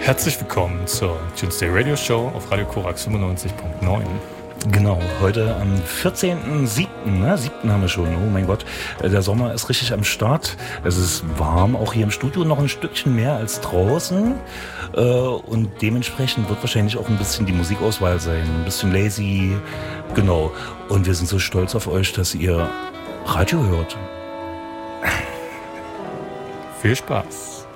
Herzlich willkommen zur Tuesday Radio Show auf Radio Korax 95.9. Genau, heute am 14.07., ne? 7. haben wir schon, oh mein Gott, der Sommer ist richtig am Start. Es ist warm, auch hier im Studio noch ein Stückchen mehr als draußen und dementsprechend wird wahrscheinlich auch ein bisschen die Musikauswahl sein, ein bisschen lazy, genau. Und wir sind so stolz auf euch, dass ihr Radio hört. Viel Spaß.